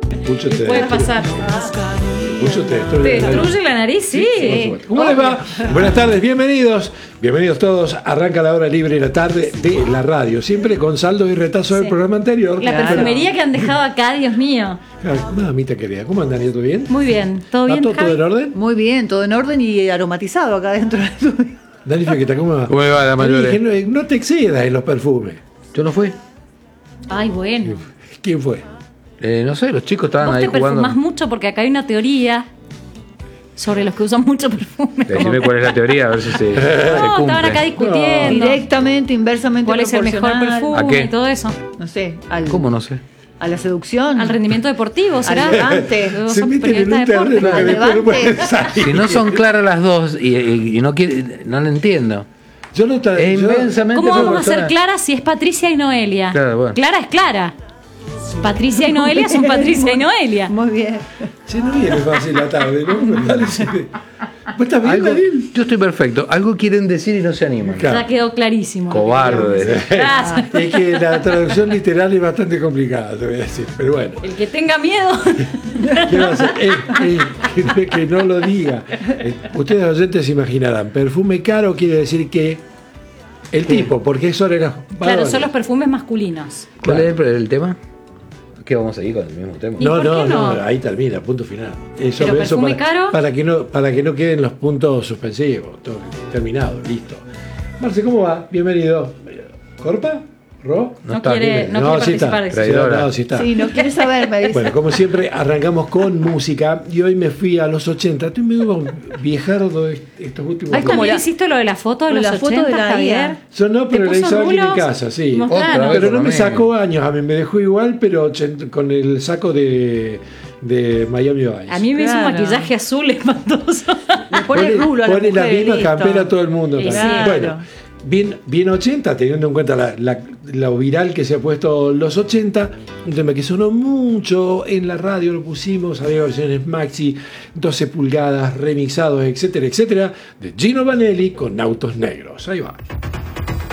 Pucho te Puede pasar. Pucho te Te destruye la nariz, sí. ¿Cómo les va? Buenas tardes, bienvenidos. Bienvenidos todos. Arranca la hora libre de la tarde de la radio. Siempre con saldo y retazo del programa anterior. La perfumería que han dejado acá, Dios mío. Mamita querida, ¿cómo andan? ¿Todo bien? Muy bien. ¿Todo bien, ¿Todo Javi? en orden? Muy bien, todo en orden y aromatizado acá dentro del estudio. Dani Fiqueta, ¿cómo va? ¿Cómo me va la mayoría? No te excedas en los perfumes. Yo no fui. Ay, bueno. ¿Quién fue? No sé, los chicos estaban Vos ahí te perfumás jugando. mucho porque acá hay una teoría sobre los que usan mucho perfume. Decime cuál es la teoría, a ver si se No, estaban acá cumple. discutiendo Directamente, inversamente cuál es el mejor proporcional. perfume ¿A qué? y todo eso. No sé, ¿Cómo no sé? a la seducción. Al rendimiento deportivo, ¿será? Al levante. Vos Se sos meten en periodista un de deporte. terreno que Al después no levante. pueden salir. Si no son claras las dos y no quiere, no lo entiendo. Yo no ta- Es yo- inmensamente ¿Cómo vamos a ser proporcional. claras si es Patricia y Noelia? Claro, bueno. Clara es Clara. Patricia y Noelia son Patricia y Noelia. Muy bien. Se no viene fácil la tarde, ¿no? Dale, sí. ¿Vos estás bien, Algo- Daniel? yo estoy perfecto. Algo quieren decir y no se animan. Claro. Ya quedó clarísimo. Cobarde. Gracias. Es que la traducción literal es bastante complicada, te voy a decir. Pero bueno, El que tenga miedo. ¿qué va a hacer? Que no lo diga. Ustedes oyentes se imaginarán. Perfume caro quiere decir que el tipo, porque eso era. Claro, son los perfumes masculinos. ¿Cuál es el tema? ¿Qué vamos a ir con el mismo tema? ¿Y No, por no, qué no, no? ahí termina, punto final. Eso, ¿Pero eso perfume caro? para que no queden los puntos suspensivos. Todo terminado, listo. Marce, ¿cómo va? Bienvenido. ¿Corpa? ¿Ro? No No está quiere, libre. no quiere sí está. participar de eso. Traidora. No, sí está. Sí, no quiere saber, me dice. Bueno, como siempre, arrancamos con música y hoy me fui a los 80. Estoy medio viejardo estos últimos Ay, días. ¿también la- hiciste lo de la foto de lo de los la foto 80, de la Javier? IA. Yo no, pero ¿Te le hizo puso alguien en rulos? casa, sí. Mostranos. Otra vez. Pero no me con lo sacó mismo. años, a mí me dejó igual, pero con el saco de Miami Vice. A mí me hizo un Claro. maquillaje azul espantoso. Le pone rulo a la pone la mujer, misma listo. campera a todo el mundo. Sí, también. claro. Bueno, bien 80, teniendo en cuenta lo viral que se ha puesto los 80, un tema que sonó mucho en la radio, lo pusimos, había versiones maxi, 12 pulgadas, remixados, etcétera, etcétera, de Gino Vanelli con Autos Negros. Ahí va.